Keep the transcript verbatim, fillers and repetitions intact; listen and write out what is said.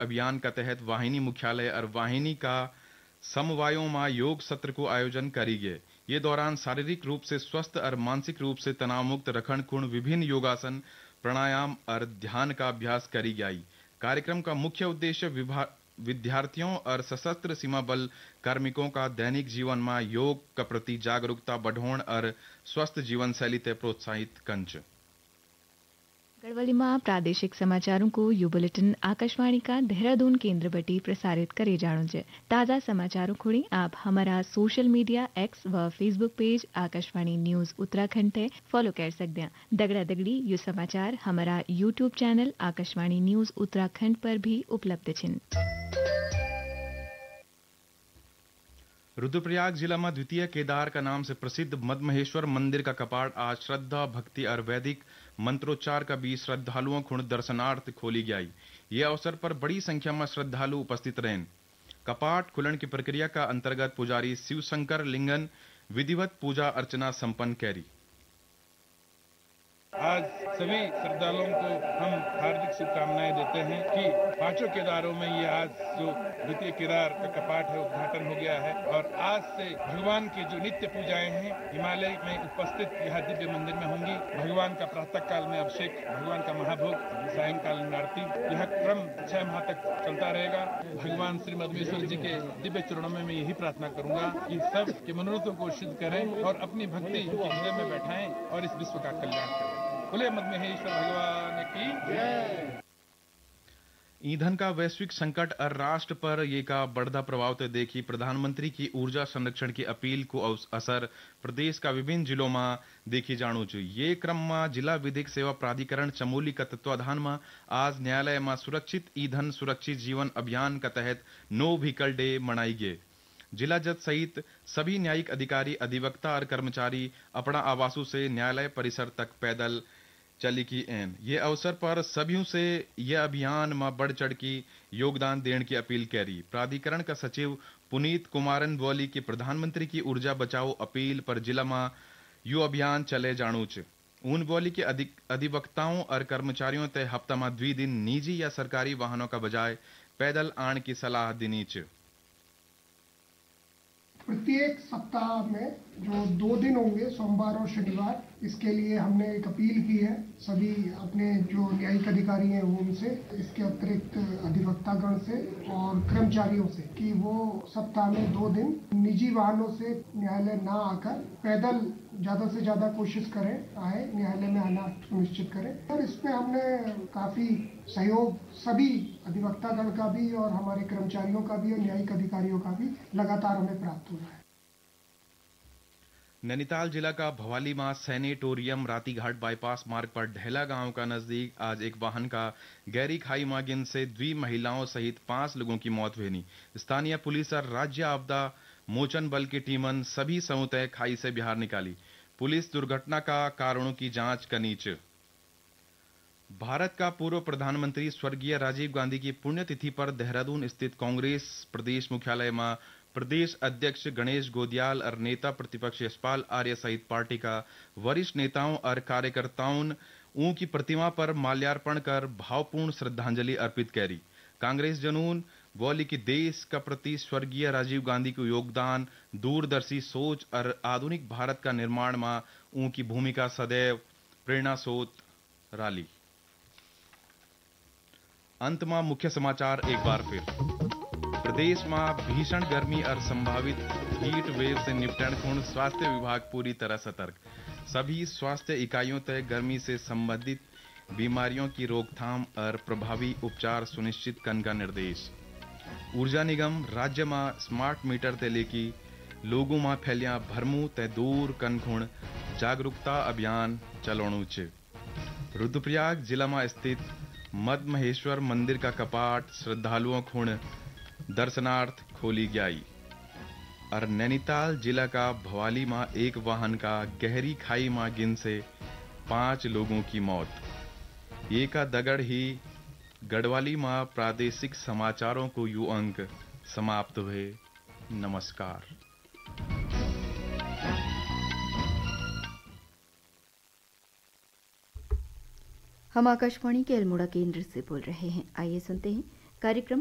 अभियान का तहत वाहिनी मुख्यालय और वाहिनी का समवायों में योग सत्र को आयोजन करी गए। ये दौरान शारीरिक रूप से स्वस्थ और मानसिक रूप से तनाव मुक्त रखण खुण विभिन्न योगासन, प्राणायाम और ध्यान का अभ्यास करी गई। कार्यक्रम का मुख्य उद्देश्य विद्यार्थियों और सशस्त्र सीमा बल कार्मिकों का दैनिक जीवन में योग का प्रति जागरूकता बढ़ाउण और स्वस्थ जीवन शैली ते प्रोत्साहित कंच। गढ़वाली में प्रादेशिक समाचारों को यू बुलेटिन आकाशवाणी का देहरादून केंद्र बटी प्रसारित करे जानो है। ताज़ा समाचारों खुड़ी आप हमारा सोशल मीडिया एक्स व Facebook page Akashvani news Uttarakhand है फॉलो कर सकते हैं। दगड़ा दगड़ी यू समाचार हमारा YouTube channel Akashvani news Uttarakhand पर भी उपलब्ध छिन। रुद्रप्रयाग जिला में द्वितीय केदार का नाम से प्रसिद्ध मद्महेश्वर मंदिर का कपाट आज श्रद्धा, भक्ति और वैदिक मंत्रोच्चार का बीच श्रद्धालुओं खुण दर्शनार्थ खोली गई। ये अवसर पर बड़ी संख्या में श्रद्धालु उपस्थित रहे। कपाट खुलन की प्रक्रिया का अंतर्गत पुजारी शिवशंकर लिंगन विधिवत पूजा अर्चना संपन्न करी। आज सभी श्रद्धालुओं को हम हार्दिक शुभकामनाएं देते हैं कि पांचों केदारों में ये आज जो द्वितीय केदार का कपाट है उद्घाटन हो गया है और आज से भगवान की जो नित्य पूजाएं हैं हिमालय में उपस्थित यहाँ दिव्य मंदिर में होंगी। भगवान का प्रातः काल में अभिषेक, भगवान का महाभोग, सायंकाल में आरती, यह क्रम छह माह तक चलता रहेगा। भगवान श्री मद्मेश्वर जी के दिव्य चरणों में मैं यही प्रार्थना करूंगा कि सब के मनोरथों को सिद्ध करें और अपनी भक्ति उनके हृदय में बैठाएं और इस विश्व का कल्याण करें। बोले मद्महेश्वर भगवान की जय। ईंधन का वैश्विक संकट और राष्ट्र पर ये का बढ़ता प्रभाव तो देखी प्रधानमंत्री की ऊर्जा संरक्षण की अपील को असर प्रदेश का विभिन्न जिलों में देखी जाणु छे। ये क्रम में जिला विधिक सेवा प्राधिकरण चमोली का तत्वाधान में आज न्यायालय में सुरक्षित ईंधन सुरक्षित जीवन अभियान का तहत नो व्हीकल डे मनाई गए। जिला जज सहित सभी न्यायिक अधिकारी, अधिवक्ता और कर्मचारी अपना आवासों से न्यायालय परिसर तक पैदल चली की एन। ये अवसर पर सभी से यह अभियान में बढ़ चढ़ की योगदान देने की अपील करी। प्राधिकरण का सचिव पुनीत कुमारन बोली कि प्रधानमंत्री की ऊर्जा बचाओ अपील पर जिला में यू अभियान चले जाणु च। ऊन बोली के अधिवक्ताओं और कर्मचारियों तय हफ्ता में द्वि दिन निजी या सरकारी वाहनों का बजाय पैदल आने की सलाह देनी च। प्रत्येक सप्ताह में जो दो दिन होंगे सोमवार और शनिवार, इसके लिए हमने एक अपील की है सभी अपने जो न्यायिक अधिकारी हैं उनसे, इसके अतिरिक्त अधिवक्तागण से और कर्मचारियों से कि वो सप्ताह में दो दिन निजी वाहनों से न्यायालय ना आकर पैदल ज्यादा से ज्यादा कोशिश करें, आए न्यायालय में आना सुनिश्चित करें। और इसमें हमने काफी सहयोग सभी अधिवक्तागण का भी और हमारे कर्मचारियों का भी और न्यायिक अधिकारियों का भी लगातार हमें प्राप्त हो रहा है। नैनीताल जिला का भवाली में सैनिटोरियम रातीघाट बाईपास मार्ग पर ढेला गांव का नजदीक आज एक वाहन का गहरी खाई में गिरने से द्वि महिलाओं सहित पांच लोगों की मौत हुई। स्थानीय पुलिस और राज्य आपदा मोचन बल की टीमन सभी समुदाय खाई से बाहर निकाली। पुलिस दुर्घटना का कारणों की जांच करनी च। भारत का पूर्व प्रधानमंत्री स्वर्गीय राजीव गांधी की पुण्यतिथि पर देहरादून स्थित कांग्रेस प्रदेश मुख्यालय में प्रदेश अध्यक्ष गणेश गोदियाल और नेता प्रतिपक्ष यशपाल आर्य सहित पार्टी का वरिष्ठ नेताओं और कार्यकर्ताओं ऊ की प्रतिमा पर माल्यार्पण कर भावपूर्ण श्रद्धांजलि अर्पित करी। कांग्रेस जनून बोली कि देश का प्रति स्वर्गीय राजीव गांधी को योगदान, दूरदर्शी सोच और आधुनिक भारत का निर्माण में ऊ की भूमिका सदैव प्रेरणा स्रोत रही। अंत में मुख्य समाचार एक बार फिर। प्रदेश में भीषण गर्मी और संभावित हीट वेव से निपटने को स्वास्थ्य विभाग पूरी तरह सतर्क। सभी स्वास्थ्य इकाइयों तक गर्मी से संबंधित बीमारियों की रोकथाम और प्रभावी उपचार सुनिश्चित करने का निर्देश। ऊर्जा निगम राज्य में स्मार्ट मीटर ते लेकी लोगों में फैलिया भरमू ते दूर कनखुण जागरूकता अभियान चलाणु छ। रुद्रप्रयाग जिला में स्थित मद्महेश्वर मंदिर का कपाट श्रद्धालुओं खुण दर्शनार्थ खोली गई। और नैनीताल जिला का भवाली में एक वाहन का गहरी खाई में गिरने से पांच लोगों की मौत। ये का दगड़ ही गढ़वाली में प्रादेशिक समाचारों को यू अंक समाप्त हुए। नमस्कार। हम आकाशवाणी के अल्मोड़ा केंद्र से बोल रहे हैं। आइए सुनते हैं कार्यक्रम